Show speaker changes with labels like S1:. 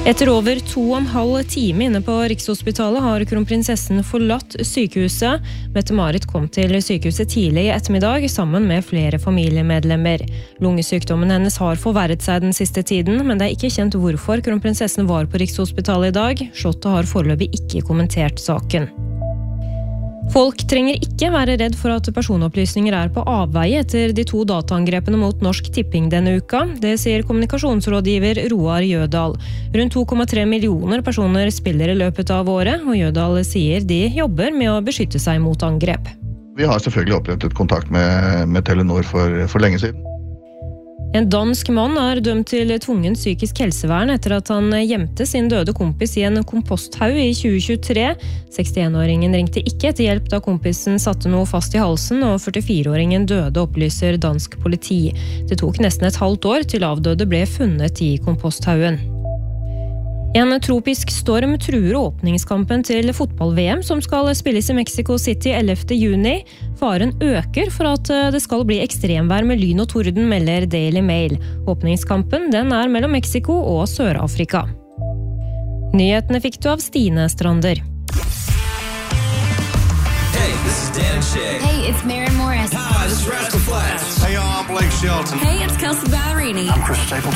S1: Etter over 2,5 time inne på Rikshospitalet har kronprinsessen forlatt sykehuset. Mette-Marit kom til sykehuset tidlig i ettermiddag sammen med flere familiemedlemmer. Lungesykdommen hennes har forverret seg den siste tiden, men det er ikke kjent hvorfor kronprinsessen var på Rikshospitalet i dag. Slottet har foreløpig ikke kommentert saken. Folk trenger ikke være redd for at personopplysninger er på avveie etter de 2 dataangrepene mot Norsk Tipping denne uka. Det sier kommunikasjonsrådgiver Roar Jødal. Rundt 2,3 millioner personer spiller i løpet av året, og Jødal sier de jobber med å beskytte seg mot angrep.
S2: Vi har selvfølgelig opprettet kontakt med Telenor for lenge siden.
S1: En dansk mann er dømt til tvungen psykisk helsevern etter at han gjemte sin døde kompis i en komposthaug i 2023. 61-åringen ringte ikke etter hjelp da kompisen satte noe fast i halsen, og 44-åringen døde, opplyser dansk politi. Det tok nesten et halvt år til avdøde ble funnet i komposthaugen. En tropisk storm truer åpningskampen til fotball-VM som skal spilles i Mexico City 11. juni. Faren øker for at det skal bli ekstremvær med lyn og torden, melder Daily Mail. Åpningskampen den er mellom Mexico og Sør-Afrika. Nyhetene fikk du av Stine Strander.
S3: Hey, this is Dan Shay.
S4: Hey, it's Maren Morris.
S3: Hi, this is Rascal Flatts.
S5: Hey, y'all, I'm Blake Shelton.
S4: Hey, it's Kelsey Ballerini.
S5: I'm Chris Stapleton.